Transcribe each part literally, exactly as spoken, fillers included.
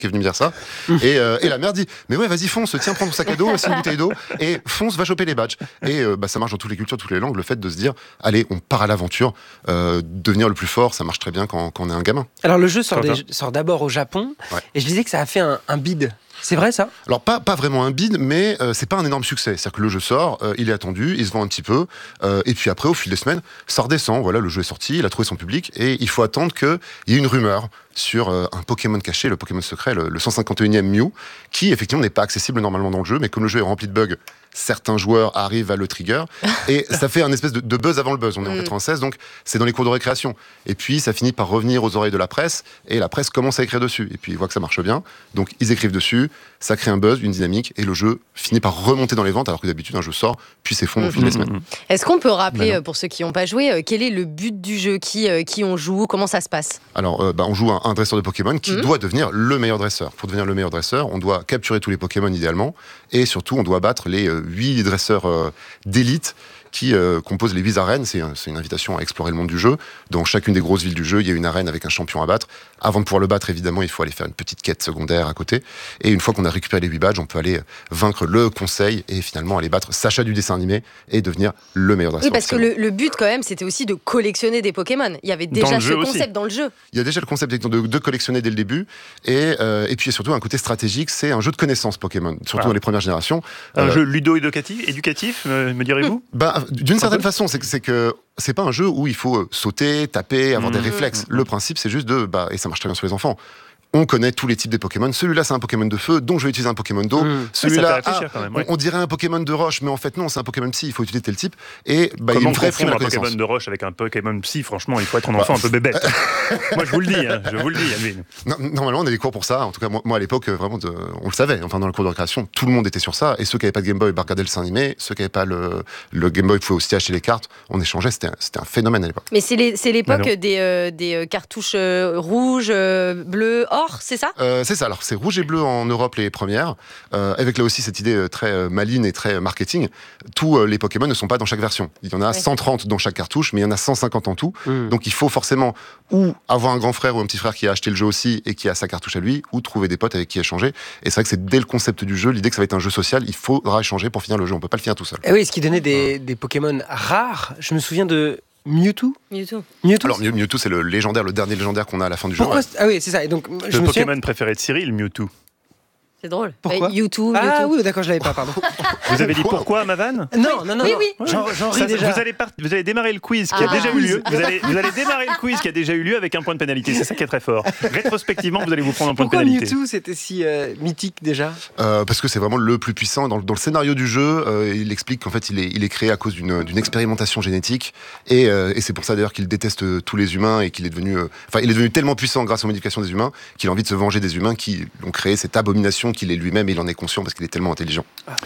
qui est venu me dire ça. Et, euh, et la mère dit mais ouais, vas-y fonce, tiens, prends ton sac à dos, c'est une bouteille d'eau et fonce, va choper les badges. Et euh, bah, ça marche dans toutes les cultures, toutes les langues. Le fait de se dire allez, on part à l'aventure, euh, devenir le plus fort, ça marche très bien quand, quand on est un gamin. Alors le jeu sort, des, sort d'abord au Japon, ouais. Et je disais que ça a fait un, un bid. C'est vrai ça ? Alors pas, pas vraiment un bid, mais euh, c'est pas un énorme succès. C'est-à-dire que le jeu sort, euh, il est attendu, il se vend un petit peu, euh, et puis après, au fil des semaines, ça redescend. Voilà, le jeu est sorti, il a trouvé son public, et il faut attendre qu'il y ait une rumeur sur euh, un Pokémon caché, le Pokémon secret, le, le cent cinquante et unième Mew, qui effectivement n'est pas accessible normalement dans le jeu, mais comme le jeu est rempli de bugs, certains joueurs arrivent à le trigger, et ça fait un espèce de, de buzz avant le buzz. On est en quatre-vingt-seize, donc c'est dans les cours de récréation. Et puis ça finit par revenir aux oreilles de la presse, et la presse commence à écrire dessus. Et puis ils voient que ça marche bien, donc ils écrivent dessus, ça crée un buzz, une dynamique, et le jeu finit par remonter dans les ventes, alors que d'habitude un jeu sort, puis s'effondre au fil des semaines. Est-ce qu'on peut rappeler, pour ceux qui n'ont pas joué, quel est le but du jeu, qui, qui on joue, comment ça se passe ? Alors, euh, bah, on joue un, un dresseur de Pokémon qui mmh. doit devenir le meilleur dresseur. Pour devenir le meilleur dresseur, on doit capturer tous les Pokémon idéalement, et surtout on doit battre les huit euh, dresseurs euh, d'élite qui euh, composent les huit arènes. C'est, un, c'est une invitation à explorer le monde du jeu. Dans chacune des grosses villes du jeu, il y a une arène avec un champion à battre. Avant de pouvoir le battre, évidemment, il faut aller faire une petite quête secondaire à côté. Et une fois qu'on a récupéré les huit badges, on peut aller vaincre le conseil et finalement aller battre Sacha du dessin animé et devenir le meilleur dresseur. Oui, parce que le, le but, quand même, c'était aussi de collectionner des Pokémon. Il y avait déjà ce concept aussi dans le jeu. Il y a déjà le concept de, de collectionner dès le début. Et, euh, et puis, il y a surtout un côté stratégique. C'est un jeu de connaissances Pokémon, surtout voilà. dans les premières générations. Un euh, jeu ludo-éducatif, éducatif, euh, me direz-vous ? bah, D'une certaine façon, c'est que, c'est que c'est pas un jeu où il faut sauter, taper, avoir mmh. des réflexes. Mmh. Le principe, c'est juste de... Bah, et ça marche très bien sur les enfants. On connaît tous les types de Pokémon. Celui-là, c'est un Pokémon de feu, donc je vais utiliser un Pokémon d'eau. Mmh. Celui-là, ah, même, ouais. on, on dirait un Pokémon de roche, mais en fait, non, c'est un Pokémon psy, il faut utiliser tel type. Et bah, comment il y a une vraie confondre un Pokémon de roche avec un Pokémon psy ? Franchement, il faut être un enfant bah, un peu bébête. Moi, je vous le dis, hein, je vous le dis, Alvin. Non, normalement, on a des cours pour ça. En tout cas, moi, moi à l'époque, vraiment, de, on le savait. Enfin, dans le cours de récréation, tout le monde était sur ça. Et ceux qui n'avaient pas de Game Boy, bah, regardaient le dessin animé. Ceux qui n'avaient pas le, le Game Boy pouvaient aussi acheter les cartes. On échangeait, c'était un, c'était un phénomène à l'époque. Mais c'est, les, c'est l'époque des, euh, des cartouches euh, rouges, euh, bleues, or, c'est ça euh, C'est ça, alors c'est rouge et bleu en Europe les premières, euh, avec là aussi cette idée très maligne et très marketing. Tous euh, les Pokémon ne sont pas dans chaque version. Il y en a ouais. cent trente dans chaque cartouche, mais il y en a cent cinquante en tout. Mmh. Donc il faut forcément ou avoir un grand frère ou un petit frère qui a acheté le jeu aussi et qui a sa cartouche à lui, ou trouver des potes avec qui échanger. Et c'est vrai que c'est dès le concept du jeu, l'idée que ça va être un jeu social, il faudra échanger pour finir le jeu. On peut pas le finir tout seul. Et oui, ce qui donnait des, des Pokémon rares. Je me souviens de Mewtwo. Mewtwo. Mewtwo. Alors Mewtwo, c'est le légendaire, le dernier légendaire qu'on a à la fin du Pourquoi jeu. Ouais. Ah oui, c'est ça. Et donc, le je me Pokémon souviens... préféré de Cyril, Mewtwo. C'est drôle. Pourquoi bah, YouTube, Ah YouTube. oui, d'accord, je l'avais pas, pardon. Vous avez dit pourquoi, ma vanne ? Non, non, non. Oui, non. oui. J'en, j'en ris déjà. Vous allez, part... vous allez démarrer le quiz qui ah. a déjà eu lieu. Vous allez, vous allez démarrer le quiz qui a déjà eu lieu avec un point de pénalité. C'est ça qui est très fort. Rétrospectivement, vous allez vous prendre un point pourquoi de pénalité. Pourquoi Mewtwo, c'était si euh, mythique déjà ? euh, Parce que c'est vraiment le plus puissant. Dans, dans le scénario du jeu, euh, il explique qu'en fait, il est, il est créé à cause d'une, d'une expérimentation génétique. Et, euh, et c'est pour ça d'ailleurs qu'il déteste tous les humains et qu'il est devenu... Enfin, euh, il est devenu tellement puissant grâce aux modifications des humains qu'il a envie de se venger des humains qui ont créé cette abomination qu'il est lui-même et il en est conscient parce qu'il est tellement intelligent.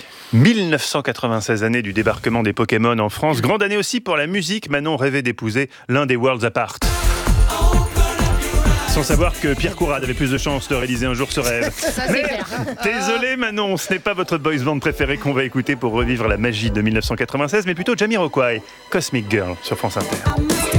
mille neuf cent quatre-vingt-seize, année du débarquement des Pokémon en France. Grande année aussi pour la musique. Manon rêvait d'épouser l'un des Worlds Apart. Sans savoir que Pierre Courade avait plus de chances de réaliser un jour ce rêve. Ça, Mais désolé Manon, ce n'est pas votre boys band préféré qu'on va écouter pour revivre la magie de mille neuf cent quatre-vingt-seize, mais plutôt Jamiroquai, Cosmic Girl sur France Inter.